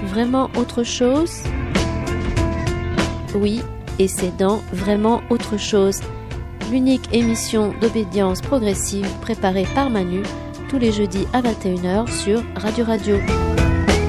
Vraiment autre chose? Oui, et c'est dans Vraiment autre chose, l'unique émission d'obédience progressive préparée par Manu tous les jeudis à 21h sur Radio Radio.